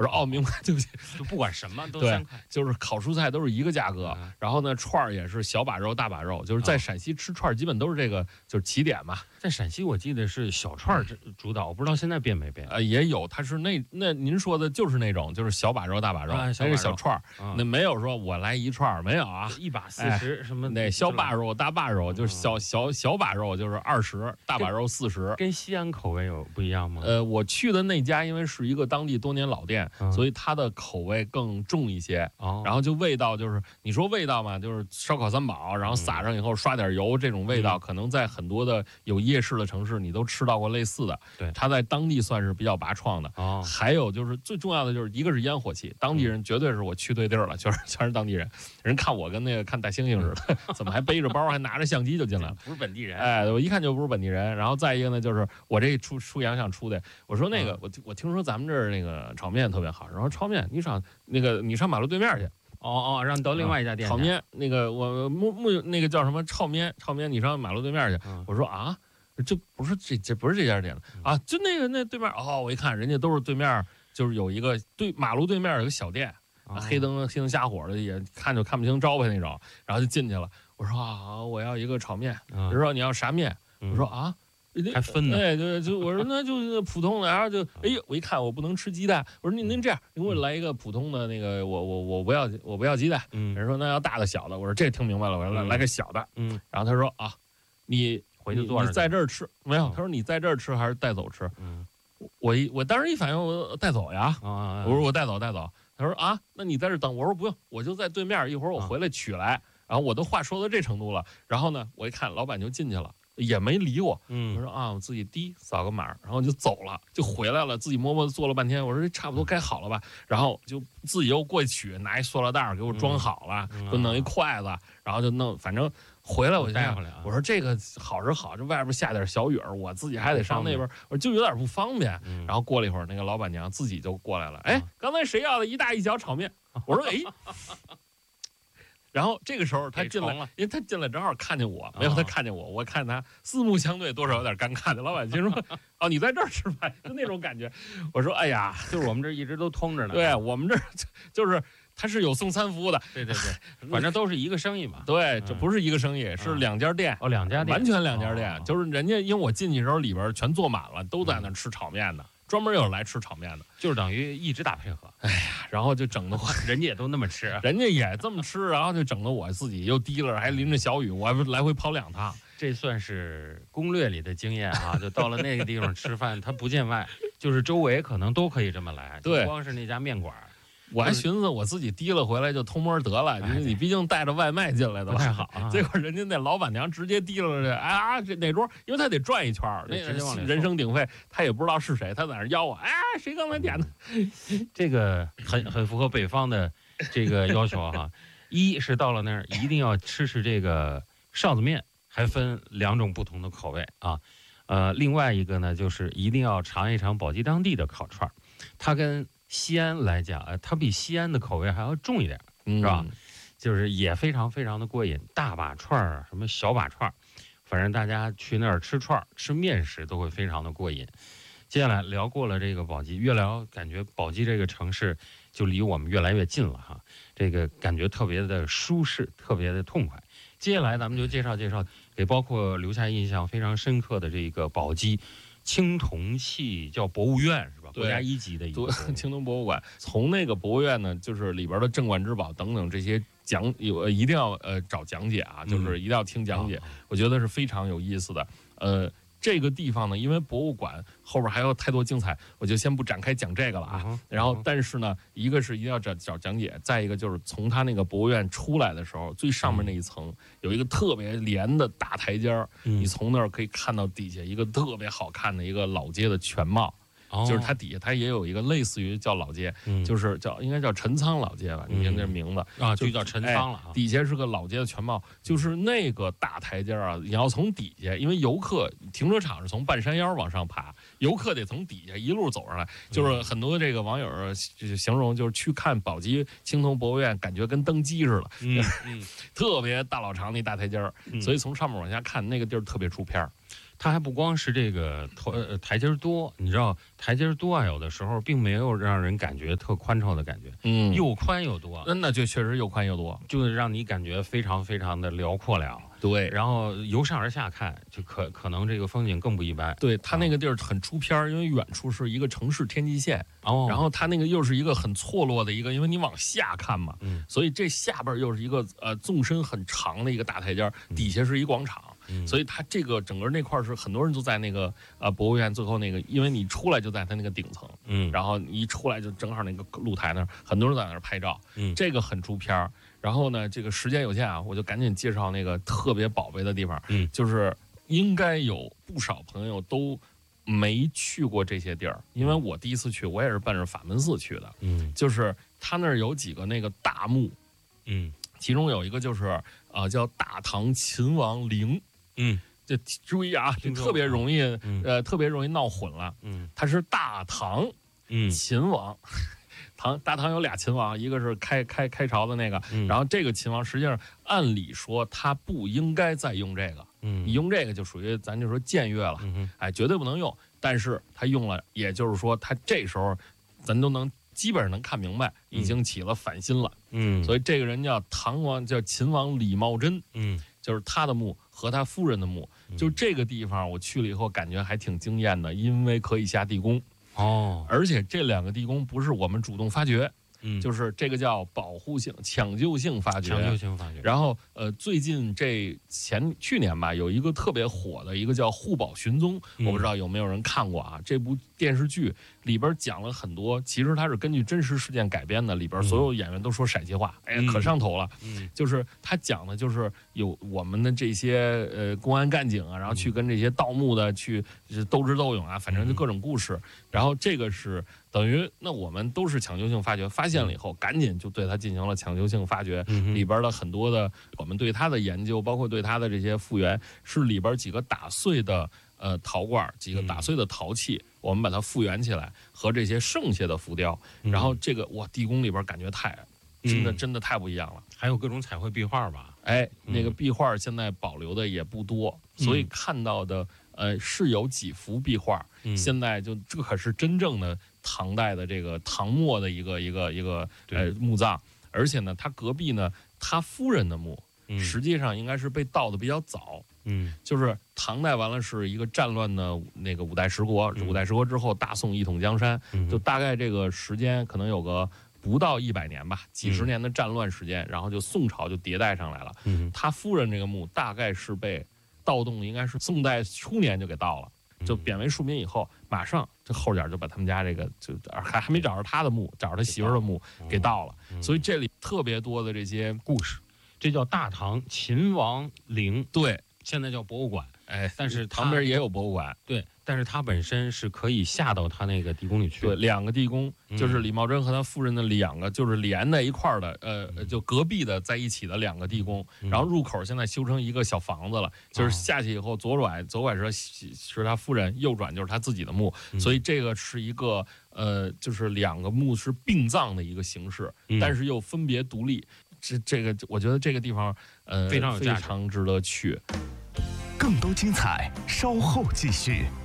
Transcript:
我说哦，明白，对不起， 就不管什么都对 3块， 就是烤蔬菜都是一个价格，然后呢串儿也是小把肉大把肉，就是在陕西吃串儿基本都是这个就是起点嘛。 在陕西我记得是小串儿主导，我不知道现在变没变。 也有，它是那您说的就是那种就是小把肉大把肉，还是小串儿，那没有说我来一串儿没有啊 ，1把40什么那小把肉大把肉就是小把肉就是20，大把肉40， 跟西安口味有不一样吗？ 我去的那家因为是一个当地多年老店，所以它的口味更重一些，然后就味道就是你说味道嘛，就是烧烤三宝，然后撒上以后刷点油，这种味道可能在很多的有夜市的城市你都吃到过类似的。 对， 它在当地算是比较拔创的。还有就是最重要的就是一个是烟火气，当地人绝对是我去对地儿了，全是当地人，人看我跟那个看大猩猩似的，怎么还背着包还拿着相机就进来了， 不是本地人。 我一看就不是本地人。然后再一个呢，就是我这出洋相出的，我说那个我听说咱们这儿那个炒面特别好，然后炒面你上马路对面去。 让你到另外一家店。 炒面那个我那个叫什么炒面你上马路对面去。我说啊，这不是这家店啊，就那对面。我一看人家都是对面，就是有一个马路对面有个小店，黑灯瞎火的，也看就看不清招牌那种，然后就进去了。我说好，我要一个炒面。人说你要啥面？我说啊。 还分呢？ 就我说那就普通的，然后就我一看我不能吃鸡蛋，我说您这样，您给我来一个普通的那个，我不要鸡蛋。人说那要大的小的，我说这听明白了，我说来个小的。然后他说啊，你回去坐着， 你在这儿吃没有？他说你在这儿吃还是带走吃？我当时一反应我带走呀，我说我带走。他说啊，那你在这等，我说不用，我就在对面，一会儿我回来取来。然后我的话说到这程度了，然后呢，我一看老板就进去了。也没理我，我说啊，我自己扫个码，然后就走了，就回来了，自己默默做了半天，我说这差不多该好了吧，然后就自己又过去取，拿一塑料袋给我装好了，就弄一筷子，然后就弄，反正回来我就带回来， 我说这个好是好，这外边下点小雨儿，我自己还得上那边，我说就有点不方便。然后过了一会儿，那个老板娘自己就过来了，刚才谁要的一大一小炒面？我说然后这个时候他进来，因为他进来正好看见我，没有他看见我，我看他四目相对，多少有点尴尬的。老板心说：“哦，你在这儿吃饭，就那种感觉。”我说：“哎呀， 就是我们这一直都通着呢。” 对，我们这就是他是有送餐服务的。 对，反正都是一个生意嘛。 对，这不是一个生意，是2家店。 2家店， 完全2家店，就是人家因为我进去的时候里边全坐满了，都在那吃炒面的。专门有来吃炒面的， 就是等于一直打配合。 然后就整的我， 人家也都那么吃， 人家也这么吃，然后就整的我自己又提了，还淋着小雨，我还来回跑2趟。 这算是攻略里的经验啊！就到了那个地方吃饭，他不见外，就是周围可能都可以这么来， 对， 光是那家面馆。 我还寻思我自己提了回来就偷摸得了，因为你毕竟带着外卖进来的不太好。 结果人家那老板娘直接提了这哪桌，因为他得转一圈，那人声鼎沸，他也不知道是谁，他在那吆我，谁刚才点的？ 这个很符合北方的这个要求哈。一是到了那儿一定要吃这个臊子面，还分2种不同的口味啊。另外一个呢，就是一定要尝一尝宝鸡当地的烤串，它跟西安来讲，它比西安的口味还要重一点，是吧？就是也非常非常的过瘾，大把串啊，什么小把串，反正大家去那儿吃串吃面食都会非常的过瘾。接下来聊过了这个宝鸡，越聊感觉宝鸡这个城市就离我们越来越近了哈，这个感觉特别的舒适，特别的痛快。接下来咱们就介绍给包括留下印象非常深刻的这个宝鸡青铜器叫博物院是吧？国家1级的一个青铜博物馆。从那个博物院呢，就是里边的镇馆之宝等等这些一定要找讲解啊，就是一定要听讲解，我觉得是非常有意思的。这个地方呢，因为博物馆后边还有太多精彩，我就先不展开讲这个了啊。然后，但是呢，一个是一定要找讲解，再一个就是从他那个博物院出来的时候，最上面那一层有一个特别连的大台阶你从那儿可以看到底下一个特别好看的一个老街的全貌。就是它底下它也有一个类似于叫老街，就是应该叫陈仓老街吧，你听这名字啊，就叫陈仓了。 底下是个老街的全貌，就是那个大台阶啊，你要从底下，因为游客停车场是从半山腰往上爬，游客得从底下一路走上来。就是很多这个网友形容，就是去看宝鸡青铜博物院，感觉跟登基似的，特别大老长那大台阶所以从上面往下看，那个地儿特别出片。 它还不光是这个台阶多，你知道台阶多啊，有的时候并没有让人感觉特宽敞的感觉，又宽又多， 那就确实又宽又多， 就让你感觉非常非常的辽阔了。 对， 然后由上而下看，就可能这个风景更不一般。 对，它那个地儿很出片儿，因为远处是一个城市天际线， 然后它那个又是一个很错落的一个，因为你往下看嘛，所以这下边又是一个纵深很长的一个大台阶，底下是一广场。所以它这个整个那块是很多人都在那个博物院最后那个，因为你出来就在它那个顶层，然后你一出来就正好那个露台那儿，很多人在那儿拍照，这个很出片儿。然后呢，这个时间有限啊，我就赶紧介绍那个特别宝贝的地方，就是应该有不少朋友都没去过这些地儿，因为我第一次去，我也是奔着法门寺去的，就是他那儿有几个那个大墓，其中有一个就是叫大唐秦王陵，就注意啊，这特别容易特别容易闹混了，它是大唐秦王。大唐有俩秦王，一个是开朝的那个，然后这个秦王实际上按理说他不应该再用这个，你用这个就属于咱就说僭越了，绝对不能用。但是他用了，也就是说他这时候咱都能基本上能看明白，已经起了反心了。所以这个人叫叫秦王李茂贞，就是他的墓和他夫人的墓，就这个地方我去了以后感觉还挺惊艳的，因为可以下地宫。而且这两个地宫不是我们主动发掘，就是这个叫保护性、抢救性发掘。然后最近去年吧，有一个特别火的一个叫《护宝寻踪》，我不知道有没有人看过啊？这部电视剧里边讲了很多，其实它是根据真实事件改编的，里边所有演员都说陕西话，可上头了。就是他讲的就是有我们的这些公安干警啊，然后去跟这些盗墓的去斗智斗勇啊，反正就各种故事。然后这个是等于那我们都是抢救性发掘，发现了以后赶紧就对它进行了抢救性发掘，里边的很多的我们对它的研究，包括对它的这些复原，是里边几个打碎的陶罐，几个打碎的陶器，我们把它复原起来，和这些剩下的浮雕，然后这个地宫里边感觉真的太不一样了。 还有各种彩绘壁画吧？ 那个壁画现在保留的也不多，所以看到的是有几幅壁画，现在就这可是真正的唐代的这个唐末的一个墓葬，而且呢，他隔壁呢，他夫人的墓，实际上应该是被盗的比较早。就是唐代完了是一个战乱的那个五代十国，五代十国之后大宋一统江山，就大概这个时间可能有个不到100年吧，几十年的战乱时间，然后就宋朝就迭代上来了。他夫人这个墓大概是被盗洞，应该是宋代初年就给盗了，就贬为庶民以后，马上这后脚就把他们家这个就还没找着他的墓，找着他媳妇的墓给盗了。所以这里特别多的这些故事， 这叫大唐秦王陵， 对， 现在叫博物馆。但是旁边也有博物馆， 对，但是它本身是可以下到它那个地宫里去。 对，两个地宫，就是李茂贞和他夫人的两个，就是连在一块儿的，就隔壁的在一起的两个地宫。然后入口现在修成一个小房子了，就是下去以后左转是他夫人，右转就是他自己的墓，所以这个是一个就是两个墓是并葬的一个形式，但是又分别独立。这个我觉得这个地方非常有价值， 非常值得去。 更多精彩，稍后继续。